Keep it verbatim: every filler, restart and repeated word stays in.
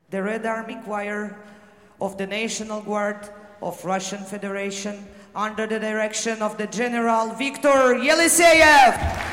the Red Army Choir of the National Guard of Russian Federation under the direction of the General Viktor Yeliseyev.